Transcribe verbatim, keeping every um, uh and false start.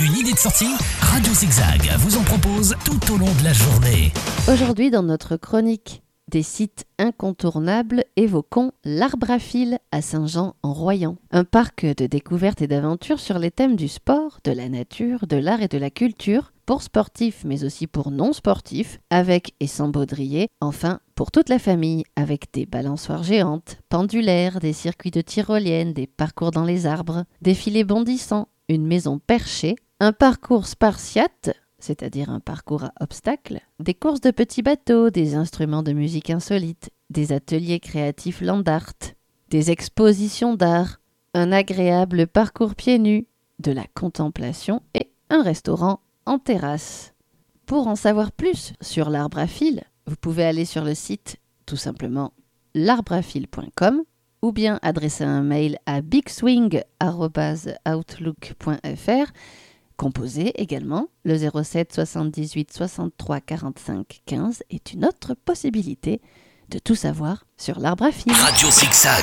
Une idée de sortie? Radio Zigzag vous en propose tout au long de la journée. Aujourd'hui, dans notre chronique des sites incontournables, évoquons l'Arbre à Fil à Saint-Jean-en-Royans. Un parc de découverte et d'aventure sur les thèmes du sport, de la nature, de l'art et de la culture, pour sportifs mais aussi pour non-sportifs, avec et sans baudrier, enfin pour toute la famille, avec des balançoires géantes, pendulaires, des circuits de tyroliennes, des parcours dans les arbres, des filets bondissants, une maison perchée, un parcours spartiate, c'est-à-dire un parcours à obstacles, des courses de petits bateaux, des instruments de musique insolites, des ateliers créatifs land art, des expositions d'art, un agréable parcours pieds nus, de la contemplation et un restaurant en terrasse. Pour en savoir plus sur l'arbre à fil, vous pouvez aller sur le site tout simplement l'arbre à fil point com ou bien adresser un mail à bigswing arobase outlook point f r. Composer également, le zéro sept soixante-dix-huit soixante-trois quarante-cinq quinze est une autre possibilité de tout savoir sur l'arbre à fil. Radio Zigzag,